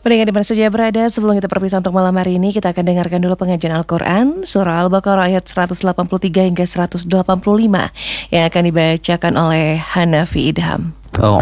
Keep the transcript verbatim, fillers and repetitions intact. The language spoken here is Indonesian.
Pendengar di mana saja berada, sebelum kita berpisah untuk malam hari ini, kita akan dengarkan dulu pengajian Al-Quran, surah Al-Baqarah ayat seratus delapan puluh tiga hingga seratus delapan puluh lima, yang akan dibacakan oleh Hanafi Idham.